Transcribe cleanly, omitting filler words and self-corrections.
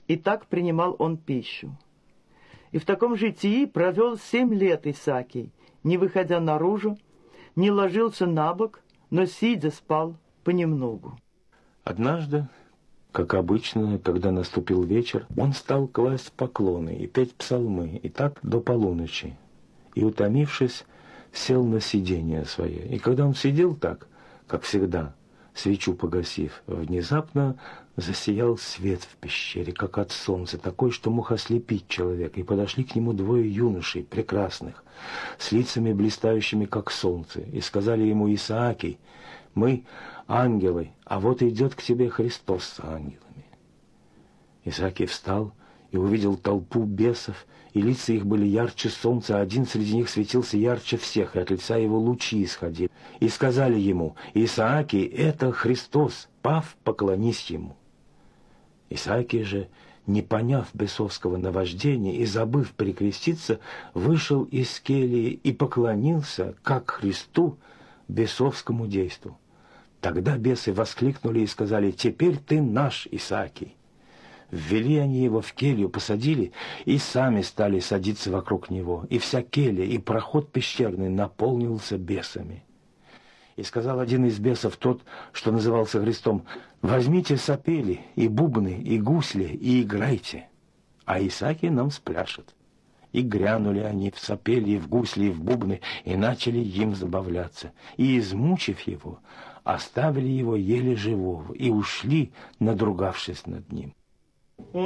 и так принимал он пищу. И в таком житии провел 7 лет Исаакий, не выходя наружу, не ложился на бок, но сидя спал понемногу. Однажды, как обычно, когда наступил вечер, он стал класть поклоны и петь псалмы, и так до полуночи. И, утомившись, сел на сиденье свое. И когда он сидел так, как всегда, свечу погасив, внезапно засиял свет в пещере, как от солнца, такой, что мог ослепить человека. И подошли к нему 2 юношей, прекрасных, с лицами блистающими, как солнце, и сказали ему: «Исаакий, мы ангелы, а вот идет к тебе Христос с ангелами». Исаакий встал и увидел толпу бесов, и лица их были ярче солнца, а один среди них светился ярче всех, и от лица его лучи исходили. И сказали ему: «Исаакий, это Христос, пав, поклонись ему». Исаакий же, не поняв бесовского наваждения и забыв перекреститься, вышел из келии и поклонился, как Христу, бесовскому действу. Тогда бесы воскликнули и сказали: «Теперь ты наш, Исаакий». Ввели они его в келью, посадили, и сами стали садиться вокруг него. И вся келья, и проход пещерный наполнился бесами. И сказал один из бесов, тот, что назывался Христом: «Возьмите сапели, и бубны, и гусли, и играйте, а Исаакий нам спляшет». И грянули они в сапели, и в гусли, и в бубны, и начали им забавляться. И, измучив его, оставили его еле живого, и ушли, надругавшись над ним.